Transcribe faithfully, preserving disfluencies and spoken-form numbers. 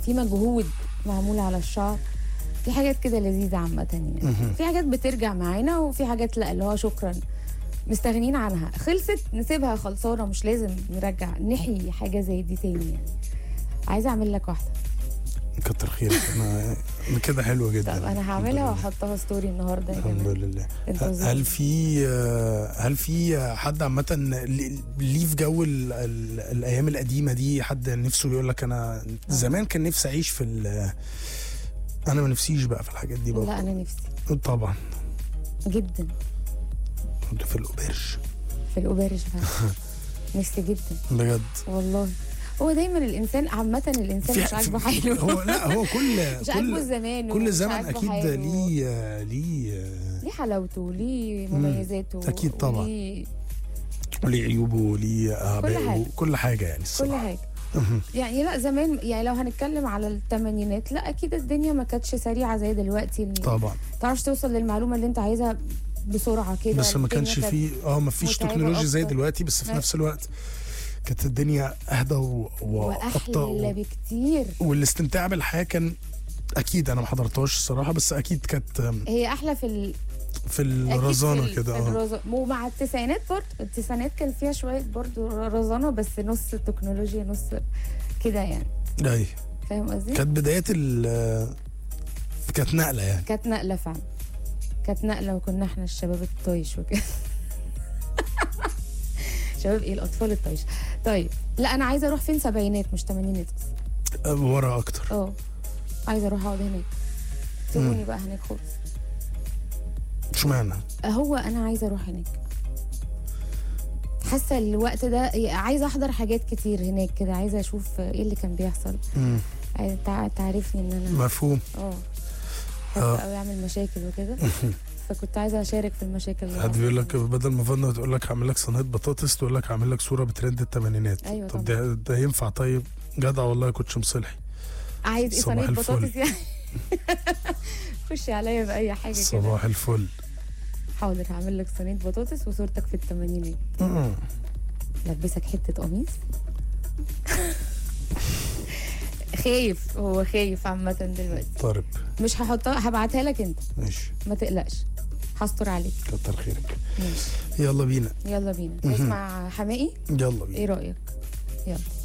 في مجهود معمول على الشعر، في حاجات كده لذيذه عامه يعني. في حاجات بترجع معانا وفي حاجات لا، اللي هو شكرا مستغنين عنها، خلصت نسيبها خلصانه، مش لازم نرجع نحيي حاجه زي دي تاني يعني. عايزه اعمل لك واحده. كتر خيرك، انا كده حلوه جدا. طب انا هعملها واحطها ستوري النهارده يا الحمد جماعه. لله. هل في هل في حد عامه ليه في جو ال ال الايام القديمه دي، حد نفسه يقول لك انا زمان كان نفسي اعيش في ال انا ما نفسيش بقى في الحاجات دي بقى؟ لا انا نفسي طبعا جدا في الاوبرج. في الاوبرج فعلا نفسي جدا بجد والله. هو دايما الانسان عامه الانسان مش عاجبه حاله. هو لا هو كل مش عاجبه الزمان، كل زمن اكيد ليه ليه ليه حلاوته، ليه مميزاته، اكيد طبعا، ليه ليه عيوبه وليه ابائه، كل حاجه يعني كل حاجه يعني. لا زمان يعني لو هنتكلم على الثمانينات، لا اكيد الدنيا ما كانتش سريعه زي دلوقتي. طبعا تعرفش توصل للمعلومه اللي انت عايزها بسرعه كده، بس ما كانش فيه اه ما فيش تكنولوجيا زي دلوقتي، بس في نفس الوقت كانت الدنيا اهدى واحلى و... بكتير، والاستمتاع بالحياه كان اكيد. انا ما حضرتهاش الصراحه، بس اكيد كانت هي احلى في ال... في الرزانه كده. اه ومع التسعينات برضه، التسعينات كان فيها شويه برضه رزانه، بس نص تكنولوجيا نص كده يعني. ايوه فاهم قصدي؟ كانت بدايات ال كانت نقله يعني، كانت نقله فعلا، كانت نقله. وكنا احنا الشباب الطايش وكده. شباب ايه، الاطفال الطايش. طيب لا انا عايزه اروح فين، سبعينات مش ثمانينات بس، ورا اكتر. اه عايزه اروح اقعد هناك، سيبوني بقى هناك خالص. اشمعنى؟ هو انا عايزه اروح هناك، حاسه الوقت ده عايزه احضر حاجات كتير هناك كده، عايزه اشوف ايه اللي كان بيحصل. امم تعرفني ان انا مفهوم. اه بحب قوي اعمل مشاكل وكده. فكنت عايزه اشارك في المشاكل اللي حد بيقول لك بدل ما فضلنا تقول لك هعمل لك صينيه بطاطس، تقول لك هعمل لك صوره بترند الثمانينات. أيوة طب ده, ده ينفع؟ طيب جدع والله، كنتش مصلحي. عايز ايه صينيه بطاطس يعني؟ خشي عليا باي حاجه كده. صباح الفل. حاضر هعمل لك صينيه بطاطس وصورتك في الثمانينات. لبسك حته قميص. خايف، هو خايف عامه دلوقتي. طارب مش هحطها، هبعتها لك انت. ماشي ما تقلقش، هستر عليك. كتر خيرك. ماشي يلا بينا يلا بينا نسمع حماقي. يلا بينا. ايه رايك؟ يلا.